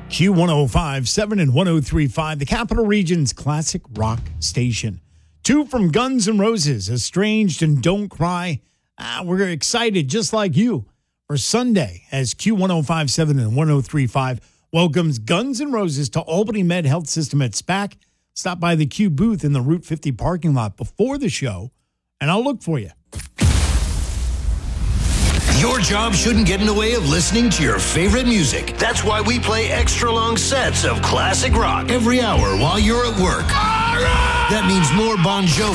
Q1057 and 1035, the Capital Region's classic rock station. Two from Guns N' Roses, Estranged and Don't Cry. We're excited, just like you, for Sunday as Q1057 and 1035 welcomes Guns N' Roses to Albany Med Health System at SPAC. Stop by the Q booth in the Route 50 parking lot before the show, and I'll look for you. Your job shouldn't get in the way of listening to your favorite music. That's why we play extra long sets of classic rock every hour while you're at work. That means more Bon Jovi.